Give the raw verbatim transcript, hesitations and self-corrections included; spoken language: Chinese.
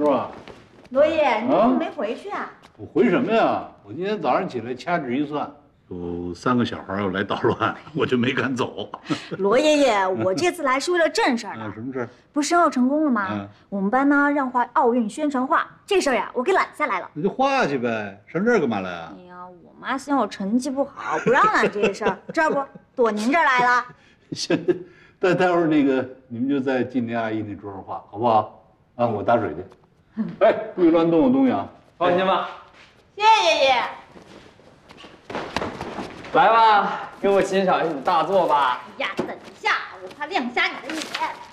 是吧？ 罗爷，你怎么没回去啊？ 我回什么呀？我今天早上起来掐指一算，有三个小孩要来捣乱，我就没敢走。 罗爷爷，我这次来是为了正事儿的。 啊，什么事儿？ 不是申奥成功了吗？ 嗯， 我们班呢让画奥运宣传画，这事儿呀我给揽下来了。 那就画去呗，上这儿干嘛来啊？ 哎呀，我妈嫌我成绩不好，不让揽这些事儿，这不躲您这儿来了。 行，待待会儿那个你们就在金莲阿姨那桌上画，好不好？啊，我打水去。哎，注意乱动我东西啊！ 放心吧。 谢谢爷爷。 来吧，给我欣赏一组大作吧。 哎呀，等一下，我怕亮瞎你的眼。